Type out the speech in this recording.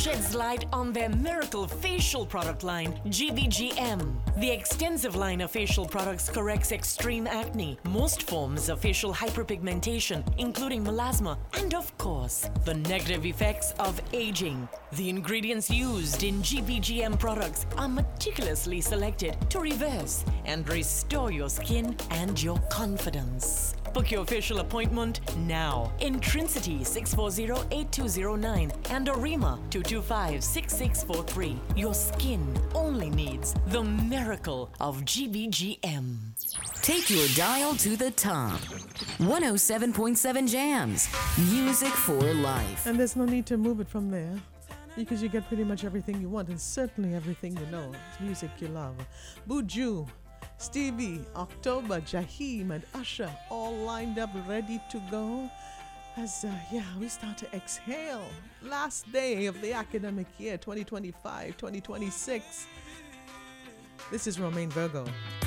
sheds light on their miracle facial product line, GBGM. The extensive line of facial products corrects extreme acne, most forms of facial hyperpigmentation, including melasma, and of course, the negative effects of aging. The ingredients used in GBGM products are meticulously selected to reverse and restore your skin and your confidence. Book your facial appointment now. Intrinsity 640-8209 and Arima 225-6643. Your skin only needs the miracle of GBGM. Take your dial to the top. 107.7 Jams. Music for life. And there's no need to move it from there, because you get pretty much everything you want, and certainly everything you know. It's music you love. Buju, Stevie, October, Jaheim, and Usher all lined up, ready to go. As we start to exhale. Last day of the academic year, 2025-2026. This is Romaine Virgo.